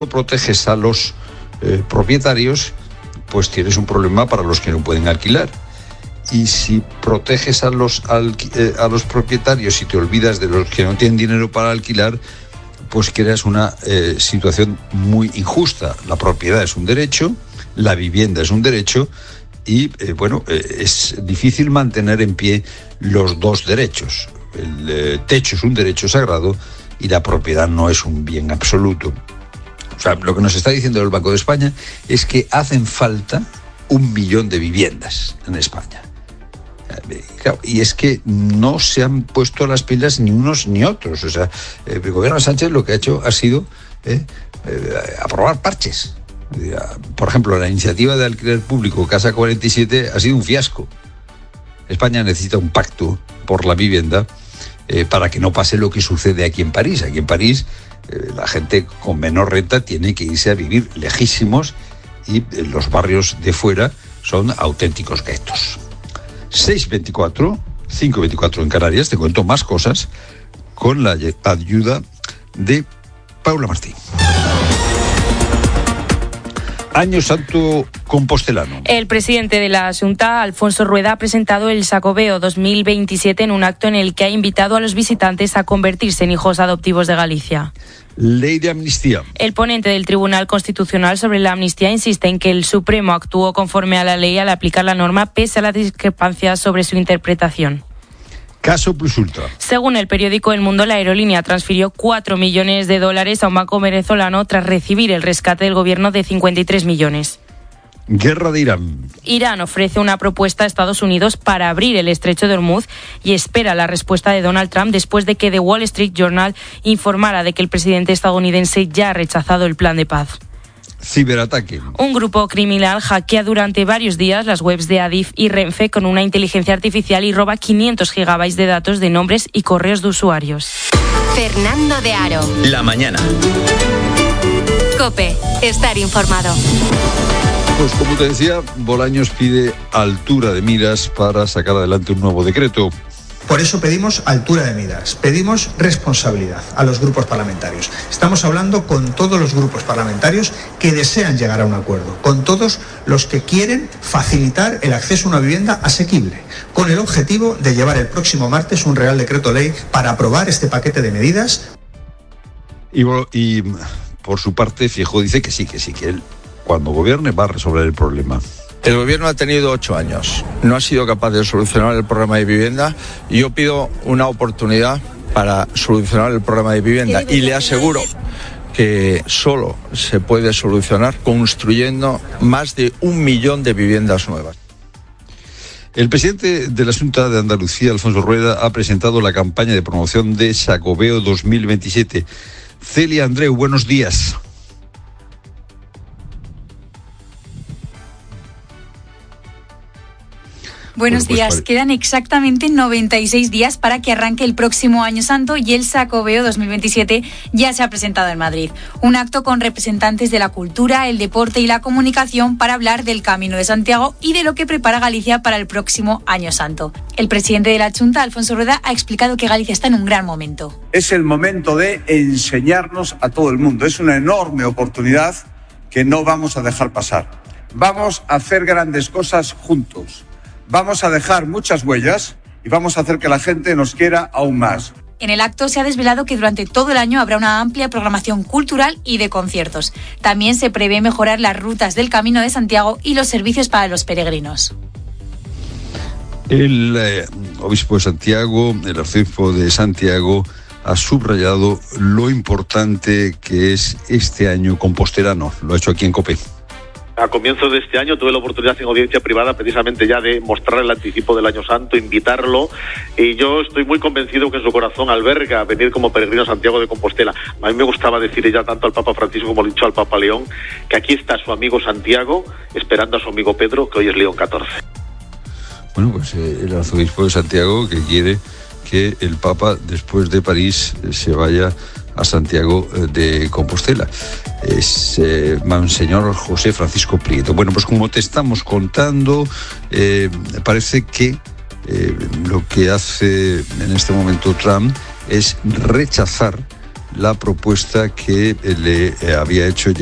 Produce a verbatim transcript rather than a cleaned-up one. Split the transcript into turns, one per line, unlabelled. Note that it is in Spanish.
proteges a los eh, propietarios, pues tienes un problema para los que no pueden alquilar. Y si proteges a los, al, eh, a los propietarios y te olvidas de los que no tienen dinero para alquilar, pues creas una eh, situación muy injusta. La propiedad es un derecho, la vivienda es un derecho y, eh, bueno, eh, es difícil mantener en pie los dos derechos. El eh, techo es un derecho sagrado y la propiedad no es un bien absoluto. O sea, lo que nos está diciendo el Banco de España es que hacen falta un millón de viviendas en España. Y es que no se han puesto las pilas ni unos ni otros. O sea, el gobierno de Sánchez lo que ha hecho ha sido eh, eh, aprobar parches. Por ejemplo, la iniciativa de alquiler público Casa cuarenta y siete ha sido un fiasco. España necesita un pacto por la vivienda eh, para que no pase lo que sucede aquí en París. Aquí en París eh, la gente con menor renta tiene que irse a vivir lejísimos y eh, los barrios de fuera son auténticos guetos. seis veinticuatro, cinco veinticuatro en Canarias. Te cuento más cosas con la ayuda de Paula Martín. Año Santo compostelano.
El presidente de la Xunta, Alfonso Rueda, ha presentado el Xacobeo dos mil veintisiete en un acto en el que ha invitado a los visitantes a convertirse en hijos adoptivos de Galicia.
Ley de amnistía.
El ponente del Tribunal Constitucional sobre la amnistía insiste en que el Supremo actuó conforme a la ley al aplicar la norma pese a las discrepancias sobre su interpretación.
Caso Plus Ultra.
Según el periódico El Mundo, la aerolínea transfirió cuatro millones de dólares a un banco venezolano tras recibir el rescate del gobierno de cincuenta y tres millones.
Guerra de Irán.
Irán ofrece una propuesta a Estados Unidos para abrir el estrecho de Hormuz y espera la respuesta de Donald Trump después de que The Wall Street Journal informara de que el presidente estadounidense ya ha rechazado el plan de paz.
Ciberataque.
Un grupo criminal hackea durante varios días las webs de Adif y Renfe con una inteligencia artificial y roba quinientos gigabytes de datos de nombres y correos de usuarios.
Fernando de Aro.
La mañana.
COPE. Estar informado.
Pues como te decía, Bolaños pide altura de miras para sacar adelante un nuevo decreto.
Por eso pedimos altura de miras, pedimos responsabilidad a los grupos parlamentarios. Estamos hablando con todos los grupos parlamentarios que desean llegar a un acuerdo, con todos los que quieren facilitar el acceso a una vivienda asequible, con el objetivo de llevar el próximo martes un Real Decreto Ley para aprobar este paquete de medidas.
Y, y por su parte, Feijóo dice que sí, que sí, que él, cuando gobierne, va a resolver el problema.
El gobierno ha tenido ocho años, no ha sido capaz de solucionar el problema de vivienda y yo pido una oportunidad para solucionar el problema de vivienda y le aseguro que solo se puede solucionar construyendo más de un millón de viviendas nuevas.
El presidente de la Xunta de Andalucía, Alfonso Rueda, ha presentado la campaña de promoción de Xacobeo dos mil veintisiete. Celia Andreu, buenos días.
Buenos
bueno, pues
días. Quedan exactamente noventa y seis días para que arranque el próximo Año Santo y el Xacobeo dos mil veintisiete ya se ha presentado en Madrid. Un acto con representantes de la cultura, el deporte y la comunicación para hablar del Camino de Santiago y de lo que prepara Galicia para el próximo Año Santo. El presidente de la Xunta, Alfonso Rueda, ha explicado que Galicia está en un gran momento.
Es el momento de enseñarnos a todo el mundo. Es una enorme oportunidad que no vamos a dejar pasar. Vamos a hacer grandes cosas juntos. Vamos a dejar muchas huellas y vamos a hacer que la gente nos quiera aún más.
En el acto se ha desvelado que durante todo el año habrá una amplia programación cultural y de conciertos. También se prevé mejorar las rutas del Camino de Santiago y los servicios para los peregrinos.
El eh, obispo de Santiago, el arzobispo de Santiago, ha subrayado lo importante que es este año compostelano. Lo ha hecho aquí en COPE.
A comienzos de este año tuve la oportunidad en audiencia privada precisamente ya de mostrar el anticipo del Año Santo, invitarlo, y yo estoy muy convencido que en su corazón alberga venir como peregrino a Santiago de Compostela. A mí me gustaba decirle ya tanto al Papa Francisco como le he dicho al Papa León, que aquí está su amigo Santiago esperando a su amigo Pedro, que hoy es León catorce.
Bueno, pues eh, el arzobispo de Santiago, que quiere que el Papa después de París eh, se vaya a Santiago de Compostela. Es eh, Monseñor José Francisco Prieto. Bueno, pues como te estamos contando, eh, parece que eh, lo que hace en este momento Trump es rechazar la propuesta que le había hecho